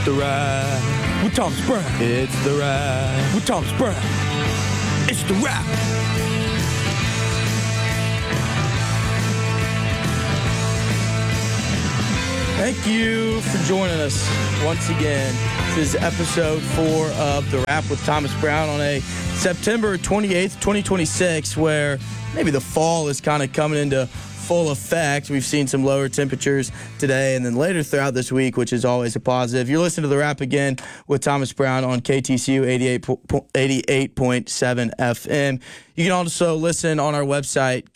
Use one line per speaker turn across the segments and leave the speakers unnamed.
the rap
with Thomas Brown.
It's the rap
with Thomas Brown.
It's the rap. Thank you for joining us once again. This is episode 4 of The Rap with Thomas Brown on a September 28th, 2026, where maybe the fall is kind of coming into full effect. We've seen some lower temperatures today and then later throughout this week, which is always a positive. You're listening to The Rap again with Thomas Brown on KTCU 88.7 FM. You can also listen on our website,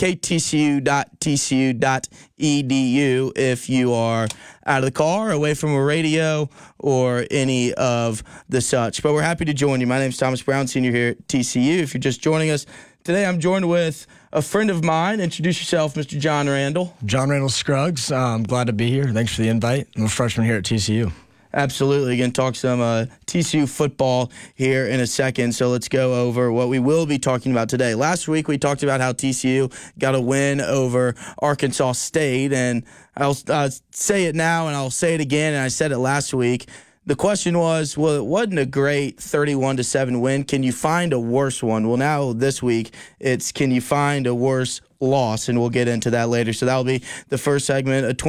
ktcu.tcu.edu, if you are out of the car, away from a radio, or any of the such. But we're happy to join you. My name is Thomas Brown, senior here at TCU. If you're just joining us, today I'm joined with a friend of mine. Introduce yourself, Mr. John Randall.
John Randall Scruggs. I'm glad to be here. Thanks for the invite. I'm a freshman here at TCU.
Absolutely. Going to talk some TCU football here in a second, so let's go over what we will be talking about today. Last week, we talked about how TCU got a win over Arkansas State, and I'll say it now and I'll say it again, and I said it last week. The question was, well, it wasn't a great 31-7 win. Can you find a worse one? Well, now this week, it's can you find a worse loss, and we'll get into that later. So that'll be the first segment, a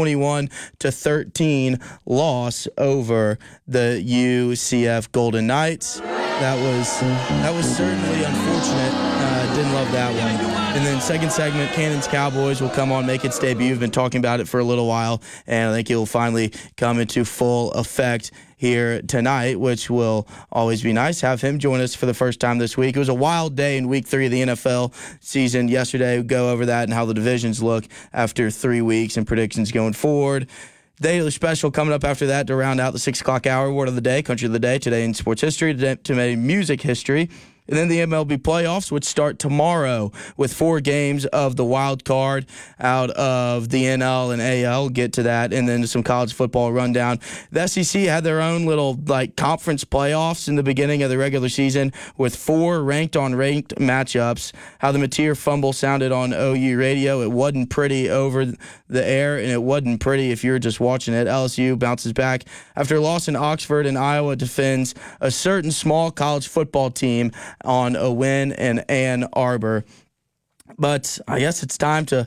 21-13 loss over the UCF Golden Knights. That was certainly unfortunate. Didn't love that one. And then second segment, Cannon's Cowboys will come on, make its debut. We've been talking about it for a little while, and I think it will finally come into full effect here tonight, which will always be nice. Have him join us for the first time this week. It was a wild day in week 3 of the NFL season yesterday. We'll go over that and how the divisions look after 3 weeks and predictions going forward. Daily special coming up after that to round out the 6 o'clock hour. Word of the day, country of the day, today in sports history, today in music history. And then the MLB playoffs, which start tomorrow with 4 games of the wild card out of the NL and AL. Get to that, and then some college football rundown. The SEC had their own little conference playoffs in the beginning of the regular season with 4 ranked-on-ranked matchups. How the Mateer fumble sounded on OU radio. It wasn't pretty over the air, and it wasn't pretty if you were just watching it. LSU bounces back after a loss in Oxford, and Iowa defends a certain small college football team on a win in Ann Arbor. But I guess it's time to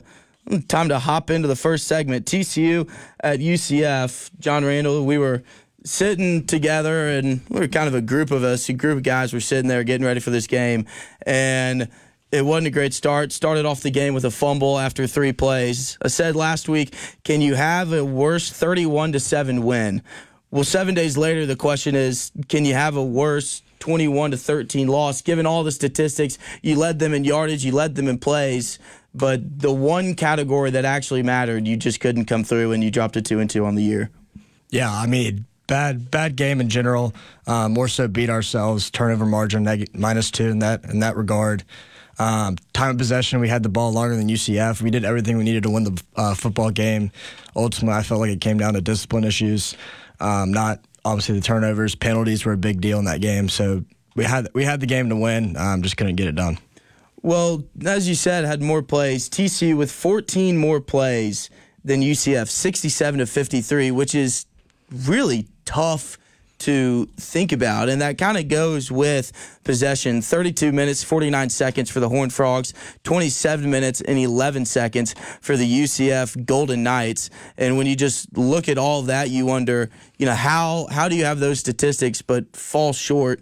hop into the first segment. TCU at UCF. John Randall, we were sitting together, and we were kind of a group of guys were sitting there getting ready for this game, and it wasn't a great start. Started off the game with a fumble after 3 plays. I said last week, can you have a worse 31-7 win? Well, 7 days later, the question is, can you have a worse 21-13 loss? Given all the statistics, you led them in yardage, you led them in plays, but the one category that actually mattered, you just couldn't come through, and you dropped a 2-2 on the year. Yeah,
I mean, bad game in general. More so beat ourselves. Turnover margin -2 in that regard. Time of possession, we had the ball longer than UCF. We did everything we needed to win the football game. Ultimately, I felt like it came down to discipline issues. Not obviously the turnovers. Penalties were a big deal in that game. So we had the game to win. Just couldn't get it done.
Well, as you said, had more plays. TCU with 14 more plays than UCF, 67-53, which is really tough to think about, and that kind of goes with possession. 32 minutes, 49 seconds for the Horned Frogs, 27 minutes and 11 seconds for the UCF Golden Knights. And when you just look at all of that, you wonder, how do you have those statistics but fall short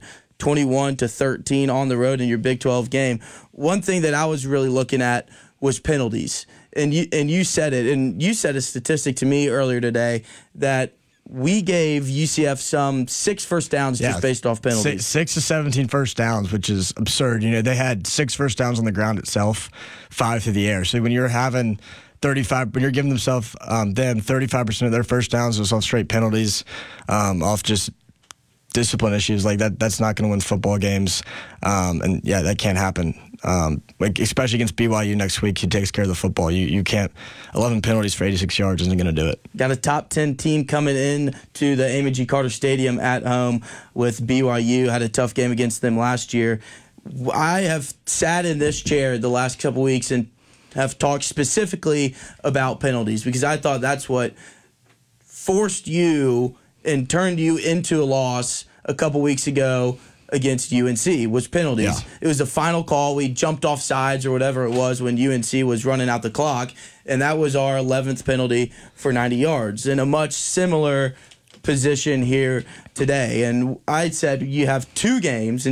21-13 on the road in your Big 12 game? One thing that I was really looking at was penalties. And you said it, and you said a statistic to me earlier today that we gave UCF some 6 first downs just based off penalties. 6
to 17 first downs, which is absurd. They had 6 first downs on the ground itself, 5 through the air. So when you're having 35, when you're giving them 35% of their first downs was off straight penalties, off just discipline issues like that, that's not going to win football games. And that can't happen. Especially against BYU next week, he takes care of the football. You can't. 11 penalties for 86 yards isn't going to do it.
Got a top 10 team coming in to the Amy G. Carter Stadium at home with BYU. Had a tough game against them last year. I have sat in this chair the last couple weeks and have talked specifically about penalties because I thought that's what forced you and turned you into a loss a couple weeks ago against UNC was penalties.
Yeah.
It was the final call. We jumped off sides or whatever it was when UNC was running out the clock, and that was our 11th penalty for 90 yards. In a much similar position here today. And I said you have 2 games